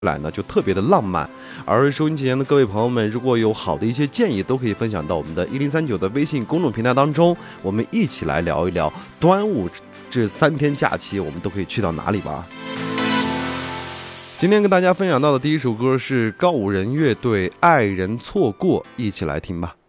来呢就特别的浪漫。而收音机前的各位朋友们，如果有好的一些建议，都可以分享到我们的1039的微信公众平台当中，我们一起来聊一聊端午这3天假期我们都可以去到哪里吧。今天跟大家分享到的第一首歌是告五人乐队《爱人错过》，一起来听吧。